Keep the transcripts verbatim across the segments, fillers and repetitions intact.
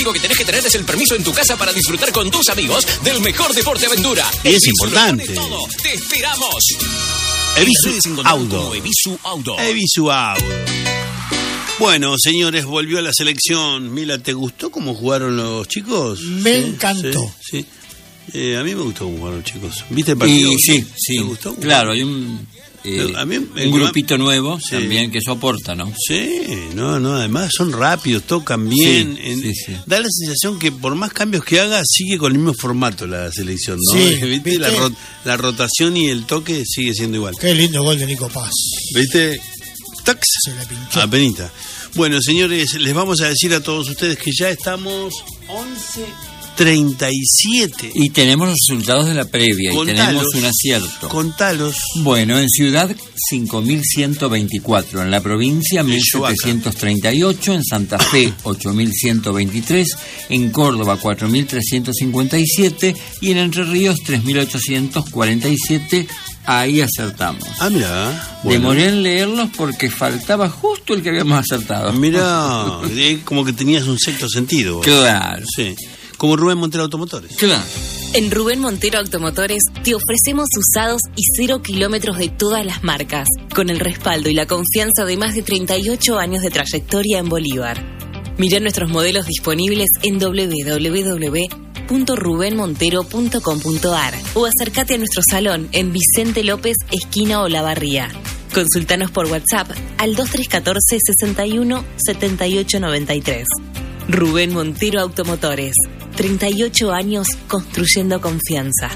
único que tenés que tener es el permiso en tu casa para disfrutar con tus amigos del mejor deporte aventura. Y es importante. Todo. ¡Te esperamos! Evisu Auto. Evisu Auto. Evisu Auto. Bueno, señores, volvió a la selección. Mila, ¿te gustó cómo jugaron los chicos? Me ¿Sí? encantó. Sí. sí. Eh, a mí me gustó cómo jugaron los chicos. ¿Viste el partido? Y, sí, sí. ¿Te gustó? Claro, hay un, eh, a mí, un grupito nuevo sí. también que eso aporta, ¿no? Sí, no, no, además son rápidos, tocan bien. Sí, en, sí, sí. Da la sensación que por más cambios que haga, sigue con el mismo formato la selección, ¿no? Sí, ¿Viste? ¿viste? La, ro la rotación y el toque sigue siendo igual. Qué lindo gol de Nico Paz. ¿Viste? Tax. Se la pinchó. Apenita. Bueno, señores, les vamos a decir a todos ustedes que ya estamos once treinta y siete. Y tenemos los resultados de la previa. Contalos, y tenemos un acierto. Contalos. Bueno, en Ciudad cinco mil ciento veinticuatro, en la provincia mil setecientos treinta y ocho, en Santa Fe ocho mil ciento veintitrés, en Córdoba cuatro mil trescientos cincuenta y siete y en Entre Ríos tres mil ochocientos cuarenta y siete. Ahí acertamos. Ah, mira. Bueno. Demoré en leerlos porque faltaba justo el que habíamos acertado. Mira, como que tenías un sexto sentido. Claro. Sí. Como Rubén Montero Automotores. Claro. En Rubén Montero Automotores te ofrecemos usados y cero kilómetros de todas las marcas, con el respaldo y la confianza de más de treinta y ocho años de trayectoria en Bolívar. Mirá nuestros modelos disponibles en doble u doble u doble u punto rubén montero punto com punto a r o acércate a nuestro salón en Vicente López, esquina Olavarría. Consultanos por WhatsApp al dos tres uno cuatro, seis uno, siete ocho nueve tres. Rubén Montero Automotores. treinta y ocho años construyendo confianza.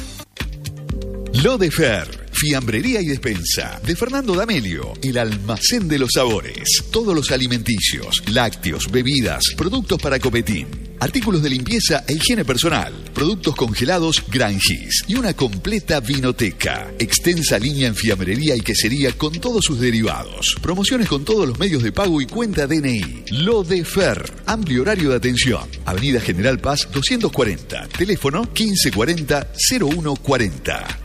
Lodefer, fiambrería y despensa de Fernando D'Amelio, el almacén de los sabores. Todos los alimenticios, lácteos, bebidas, productos para copetín, artículos de limpieza e higiene personal, productos congelados Grangis y una completa vinoteca. Extensa línea en fiambrería y quesería con todos sus derivados. Promociones con todos los medios de pago y cuenta D N I. Lodefer, amplio horario de atención. Avenida General Paz doscientos cuarenta. Teléfono quince cuarenta, cero uno cuarenta.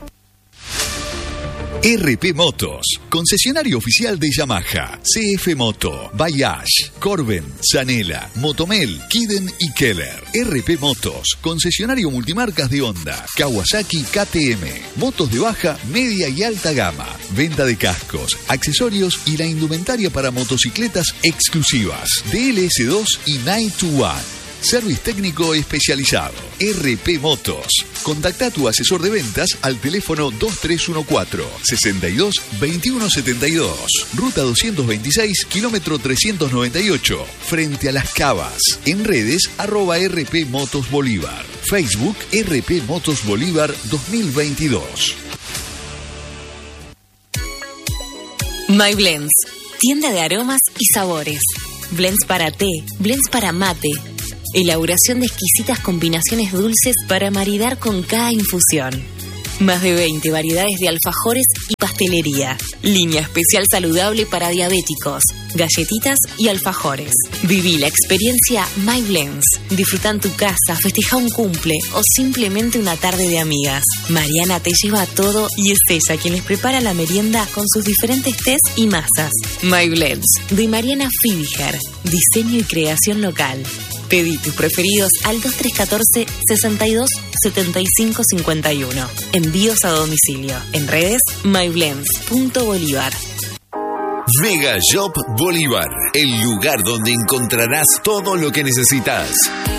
R P Motos, concesionario oficial de Yamaha, C F Moto, Bayash, Corben, Zanela, Motomel, Kiden y Keller. R P Motos, concesionario multimarcas de Honda, Kawasaki, K T M, motos de baja, media y alta gama, venta de cascos, accesorios y la indumentaria para motocicletas exclusivas, D L S dos y Night to One. Service técnico especializado. R P Motos. Contacta a tu asesor de ventas al teléfono dos tres uno cuatro, seis dos, dos uno siete dos. Ruta doscientos veintiséis, kilómetro trescientos noventa y ocho. Frente a Las Cavas. En redes, arroba R P Motos Bolívar. Facebook, R P Motos Bolívar dos mil veintidós. My Blends. Tienda de aromas y sabores. Blends para té, blends para mate. Elaboración de exquisitas combinaciones dulces para maridar con cada infusión. Más de veinte variedades de alfajores y pastelería. Línea especial saludable para diabéticos. Galletitas y alfajores. Viví la experiencia My Blends. Disfruta en tu casa, festeja un cumple o simplemente una tarde de amigas. Mariana te lleva a todo y es ella quien les prepara la merienda con sus diferentes tés y masas. My Blends, de Mariana Fibiger. Diseño y creación local. Pedí tus preferidos al dos tres uno cuatro, seis dos, siete cinco cinco uno. Envíos a domicilio. En redes, my blends punto bolívar. Mega Shop Bolívar, el lugar donde encontrarás todo lo que necesitas.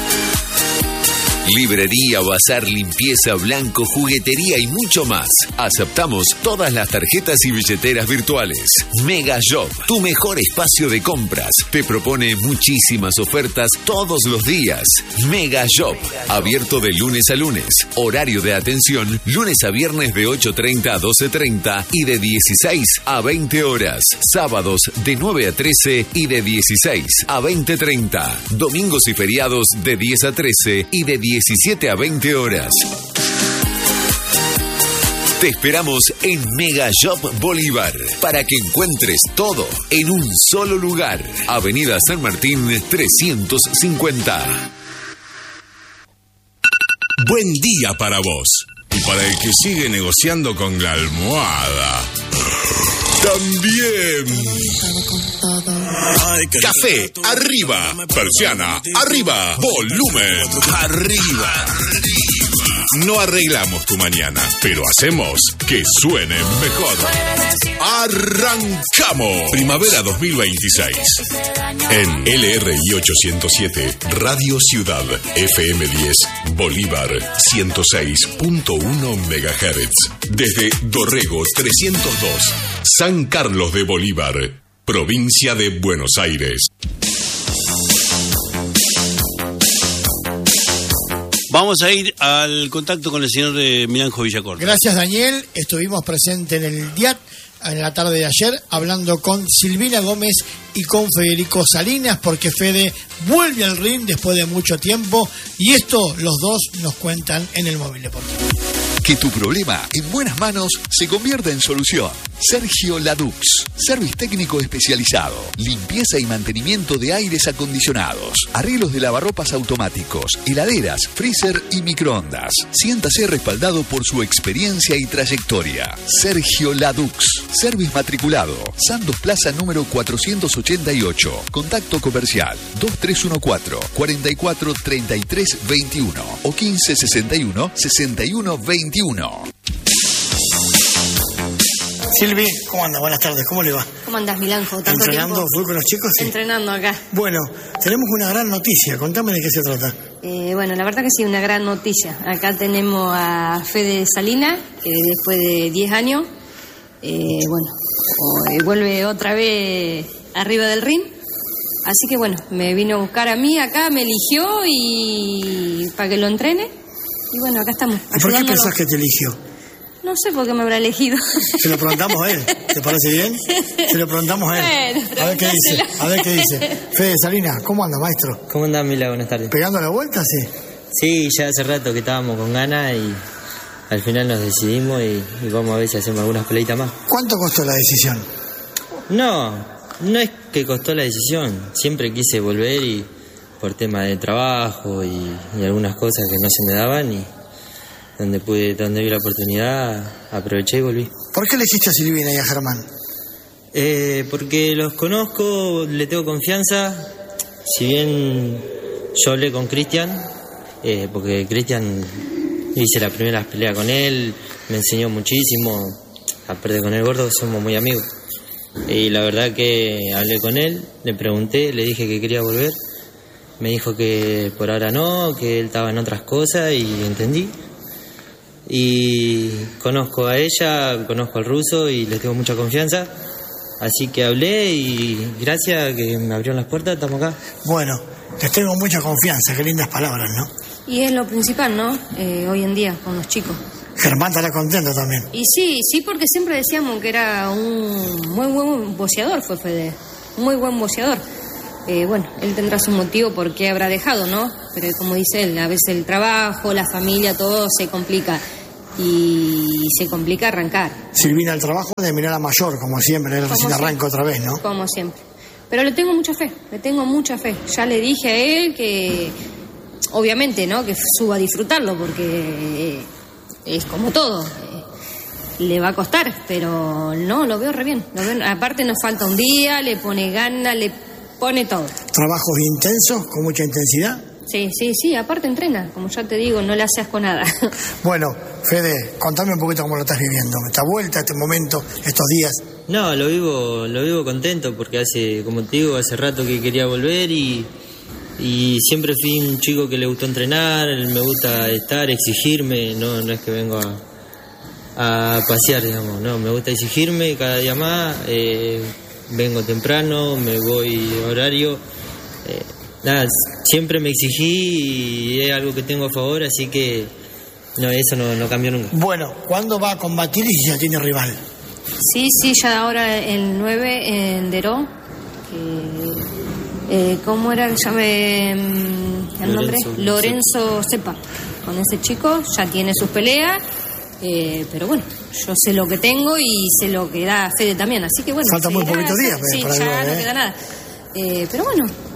Librería, bazar, limpieza, blanco, juguetería y mucho más. Aceptamos todas las tarjetas y billeteras virtuales. Mega Shop, tu mejor espacio de compras. Te propone muchísimas ofertas todos los días. Mega Shop, abierto de lunes a lunes. Horario de atención, lunes a viernes de ocho treinta a doce treinta y de dieciséis a veinte horas. Sábados de nueve a trece y de dieciséis a veinte treinta. Domingos y feriados de diez a trece y de diecisiete a veinte horas. Te esperamos en Mega Shop Bolívar para que encuentres todo en un solo lugar. Avenida San Martín trescientos cincuenta. Buen día para vos y para el que sigue negociando con la almohada. también. Café, arriba. Persiana, arriba. Volumen, arriba. No arreglamos tu mañana, pero hacemos que suene mejor. ¡Arrancamos! Primavera dos mil veintiséis. En L R I ochocientos siete, Radio Ciudad, F M diez, Bolívar, ciento seis punto uno megahertz. Desde Dorrego trescientos dos, San Carlos de Bolívar, provincia de Buenos Aires. Vamos a ir al contacto con el señor de Milanjo Villacorta. Gracias, Daniel. Estuvimos presentes en el D I A T en la tarde de ayer hablando con Silvina Gómez y con Federico Salinas, porque Fede vuelve al ring después de mucho tiempo y esto los dos nos cuentan en el Móvil Deportivo. Que tu problema en buenas manos se convierta en solución. Sergio Ladux, service técnico especializado, limpieza y mantenimiento de aires acondicionados, arreglos de lavarropas automáticos, heladeras, freezer y microondas. Siéntase respaldado por su experiencia y trayectoria. Sergio Ladux, service matriculado, Santos Plaza número cuatrocientos ochenta y ocho. Contacto comercial dos tres uno cuatro, cuatro cuatro tres tres dos uno o quince sesenta y uno, sesenta y uno veintiuno. Silvi, ¿cómo anda? Buenas tardes, ¿cómo le va? ¿Cómo andás, Milanjo? ¿Tanto ¿Entrenando tiempo? fútbol con los chicos? Sí. Entrenando acá. Bueno, tenemos una gran noticia, contame de qué se trata. Eh, bueno, la verdad que sí, una gran noticia. Acá tenemos a Fede Salinas, que después de diez años, eh, bueno, eh, vuelve otra vez arriba del ring. Así que bueno, me vino a buscar a mí acá, me eligió y para que lo entrene. Y bueno, acá estamos. ¿Y por qué pensás que te eligió? No sé por qué me habrá elegido. Se lo preguntamos a él, ¿te parece bien? Se lo preguntamos a él. Bueno, a ver qué dice, a ver qué dice. Fede Salinas, ¿cómo anda, maestro? ¿Cómo andás, Mila? Buenas tardes. ¿Pegando la vuelta, sí? Sí, ya hace rato que estábamos con ganas y al final nos decidimos y, y vamos a ver si hacemos algunas peleitas más. ¿Cuánto costó la decisión? No, no es que costó la decisión. Siempre quise volver y por tema de trabajo y, y algunas cosas que no se me daban y donde pude, donde vi la oportunidad, aproveché y volví. ¿Por qué elegiste a Silvina y a Germán? Eh, porque los conozco, le tengo confianza. Si bien yo hablé con Cristian, eh, porque Cristian hice la primera pelea con él, me enseñó muchísimo. Aparte con el gordo somos muy amigos. Y la verdad que hablé con él, le pregunté, le dije que quería volver. Me dijo que por ahora no, que él estaba en otras cosas y entendí. Y conozco a ella, conozco al ruso y les tengo mucha confianza. Así que hablé y gracias que me abrieron las puertas, estamos acá. Bueno, les tengo mucha confianza, qué lindas palabras, ¿no? Y es lo principal, ¿no? Eh, hoy en día, con los chicos. Germán estará contento también. Y sí, sí, porque siempre decíamos que era un muy buen boxeador, fue Fede. Muy buen boxeador. Eh, bueno, él tendrá su motivo por qué habrá dejado, ¿no? Pero como dice él, a veces el trabajo, la familia, todo se complica. Y se complica arrancar. Silvina, el trabajo de mirar a mayor, como siempre, él recién arranca otra vez, ¿no? Como siempre. Pero le tengo mucha fe, le tengo mucha fe. Ya le dije a él que, obviamente, ¿no? Que suba a disfrutarlo, porque es como todo. Le va a costar, pero no, lo veo re bien. Lo veo, aparte nos falta un día, le pone ganas, le pone todo. ¿Trabajos intensos, con mucha intensidad? Sí, sí, sí, aparte entrena, como ya te digo, no le haces con nada. Bueno, Fede, contame un poquito cómo lo estás viviendo, esta vuelta, este momento, estos días. No, lo vivo, lo vivo contento porque hace, como te digo, hace rato que quería volver y, y siempre fui un chico que le gustó entrenar, me gusta estar, exigirme, no, no es que vengo a, a pasear, digamos, no, me gusta exigirme cada día más, eh, vengo temprano, me voy a horario, eh, nada, siempre me exigí y es algo que tengo a favor, así que no, eso no, no cambió nunca. Bueno, ¿cuándo va a combatir y si ya tiene rival? Sí, sí, ya ahora el nueve en Deró. Que, eh, ¿Cómo era ya me, el nombre? Lorenzo, Lorenzo Cepa. Con ese chico ya tiene sus peleas. Eh, pero bueno, yo sé lo que tengo y sé lo que da Fede también. Así que bueno. Falta muy poquitos días sí, para ya el nueve, no ¿eh? queda nada. Eh, pero bueno,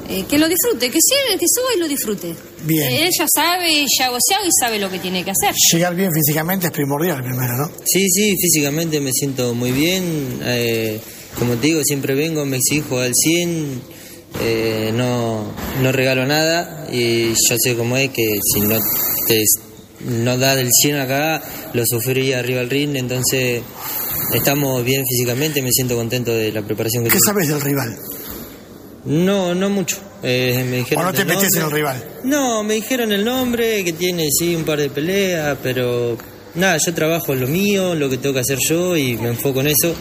eh, que lo disfrute, que sí, que suba y lo disfrute. Bien. Eh, él ya sabe, ya ha goceado y sabe lo que tiene que hacer. Llegar bien físicamente es primordial primero, ¿no? Sí, sí, físicamente me siento muy bien. Eh, como te digo, siempre vengo, me exijo al cien, eh, no, no regalo nada y yo sé cómo es que si no te no da del cien acá, lo sufrí arriba del ring, entonces estamos bien físicamente, me siento contento de la preparación que ¿Qué tuve. sabes del rival? No, no mucho. Eh, me dijeron ¿O no te el metes en nombre. el rival? No, me dijeron el nombre, que tiene sí un par de peleas, pero nada, yo trabajo en lo mío, lo que tengo que hacer yo y me enfoco en eso.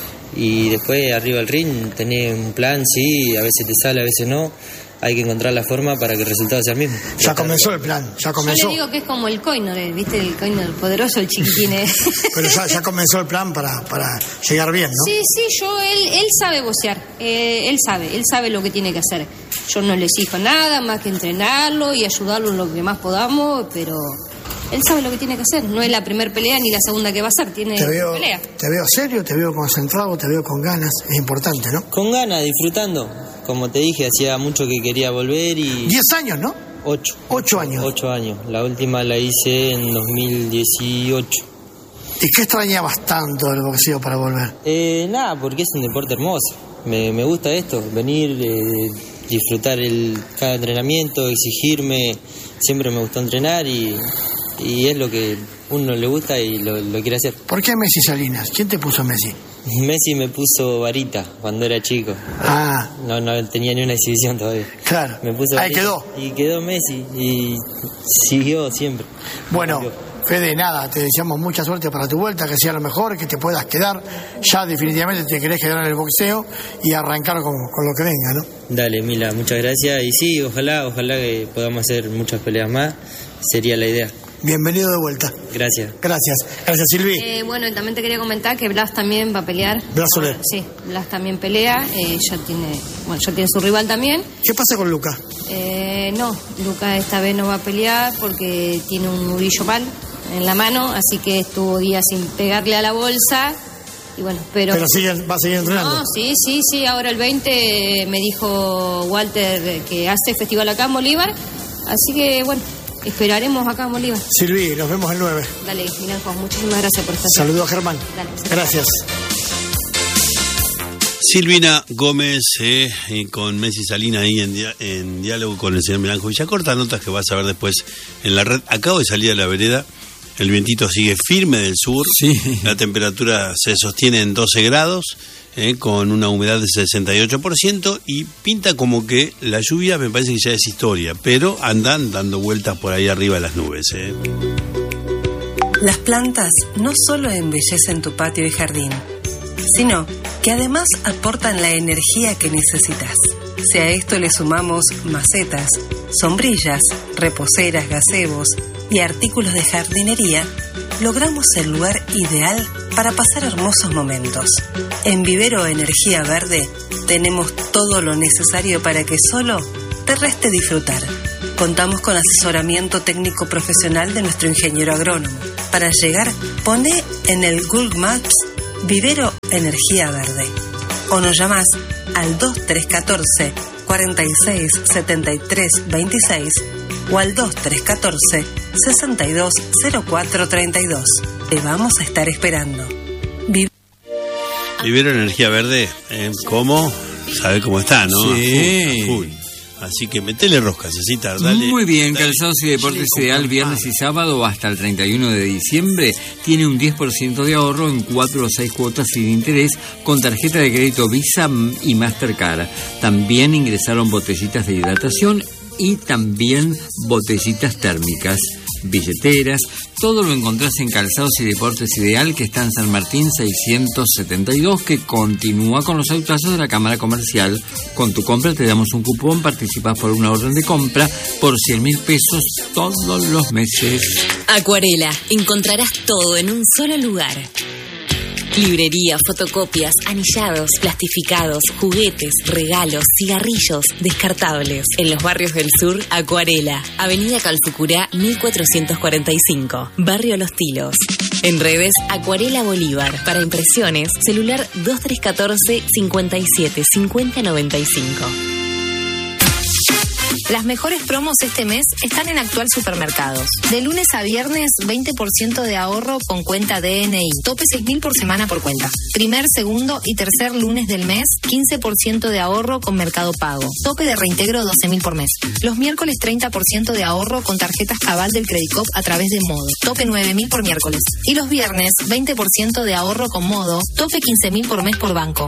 Y después arriba del ring tenés un plan, sí, a veces te sale, a veces no. Hay que encontrar la forma para que el resultado sea el mismo. Ya comenzó el plan, ya comenzó. Yo le digo que es como el Coinor, ¿viste? El Coinor poderoso, el chiquitín. Pero ya, ya comenzó el plan para, para llegar bien, ¿no? Sí, sí, yo, él, él sabe bocear, eh, él sabe, él sabe lo que tiene que hacer. Yo no le exijo nada más que entrenarlo y ayudarlo en lo que más podamos, pero él sabe lo que tiene que hacer. No es la primera pelea ni la segunda que va a hacer, tiene Te veo, pelea. te veo serio, te veo concentrado, te veo con ganas, es importante, ¿no? Con ganas, disfrutando. Como te dije, hacía mucho que quería volver y... Diez años, ¿no? Ocho. Ocho años. Ocho años. La última la hice en dos mil dieciocho. ¿Y qué extrañabas tanto del boxeo para volver? Eh, nada, porque es un deporte hermoso. Me, me gusta esto, venir, eh, disfrutar el, cada entrenamiento, exigirme. Siempre me gustó entrenar y, y es lo que uno le gusta y lo, lo quiere hacer. ¿Por qué Messi Salinas? ¿Quién te puso Messi? Messi me puso varita cuando era chico. Ah. No, no tenía ni una exhibición todavía. Claro. Me puso Ahí varita quedó. Y quedó Messi y siguió siempre. Bueno, Fede, nada, te deseamos mucha suerte para tu vuelta, que sea lo mejor, que te puedas quedar. Ya definitivamente te querés quedar en el boxeo y arrancar con, con lo que venga, ¿no? Dale, Mila, muchas gracias. Y sí, ojalá, ojalá que podamos hacer muchas peleas más. Sería la idea. Bienvenido de vuelta. Gracias. Gracias. Gracias, Silvi. Eh, bueno, y también te quería comentar que Blas también va a pelear. Blas Soler. Sí, Blas también pelea, eh, ya tiene, bueno, ya tiene su rival también. ¿Qué pasa con Luca? Eh, no, Luca esta vez no va a pelear porque tiene un nudillo mal en la mano, así que estuvo días sin pegarle a la bolsa. Y bueno, pero... Pero sigue, va a seguir entrenando. No, sí, sí, sí, ahora el veinte me dijo Walter que hace festival acá en Bolívar, así que bueno, esperaremos acá en Bolívar. Silvi, nos vemos el nueve. Dale, Milanjo, muchísimas gracias por estar. Saludos a Germán. Dale. Gracias. Silvina Gómez eh, y con Messi Salina ahí en, dia- en diálogo con el señor Milanjo Villacorta, notas que vas a ver después en la red. Acabo de salir a la vereda, el vientito sigue firme del sur, Sí. la temperatura se sostiene en doce grados, eh, con una humedad del sesenta y ocho por ciento y pinta como que la lluvia me parece que ya es historia, pero andan dando vueltas por ahí arriba de las nubes. Eh. Las plantas no solo embellecen tu patio y jardín, sino que además aportan la energía que necesitas. Si a esto le sumamos macetas, sombrillas, reposeras, gazebos y artículos de jardinería, logramos el lugar ideal para pasar hermosos momentos. En Vivero Energía Verde tenemos todo lo necesario para que solo te reste disfrutar. Contamos con asesoramiento técnico profesional de nuestro ingeniero agrónomo. Para llegar, pone en el Google Maps Vivero Energía Verde o nos llamás al dos tres uno cuatro, cuarenta y seis, setenta y tres, veintiséis o al dos tres uno cuatro, sesenta y dos, cero cuatro treinta y dos. Te vamos a estar esperando. Vi- Vivero Energía Verde, eh, ¿cómo? ¿Sabe cómo está, no? Sí. A full, a full. Así que metele rosca, Cecita, dale. Muy bien, dale. Calzados y Deportes Dale, Ideal, compa. viernes y sábado hasta el treinta y uno de diciembre. Tiene un diez por ciento de ahorro en cuatro o seis cuotas sin interés con tarjeta de crédito Visa y Mastercard. También ingresaron botellitas de hidratación y también botellitas térmicas, billeteras. Todo lo encontrás en Calzados y Deportes Ideal, que está en San Martín seiscientos setenta y dos, que continúa con los autazos de la Cámara Comercial. Con tu compra te damos un cupón, participas por una orden de compra por cien mil pesos todos los meses. Acuarela, encontrarás todo en un solo lugar. Librería, fotocopias, anillados, plastificados, juguetes, regalos, cigarrillos, descartables. En los barrios del sur, Acuarela, Avenida Calfucurá mil cuatrocientos cuarenta y cinco, Barrio Los Tilos. En redes, Acuarela Bolívar. Para impresiones, celular dos tres uno cuatro, cincuenta y siete, cincuenta noventa y cinco. Las mejores promos este mes están en Actual Supermercados. De lunes a viernes, veinte por ciento de ahorro con cuenta D N I. Tope seis mil por semana por cuenta. Primer, segundo y tercer lunes del mes, quince por ciento de ahorro con Mercado Pago. Tope de reintegro doce mil por mes. Los miércoles, treinta por ciento de ahorro con tarjetas Cabal del Credicop a través de Modo. Tope nueve mil por miércoles. Y los viernes, veinte por ciento de ahorro con Modo. Tope quince mil por mes por banco.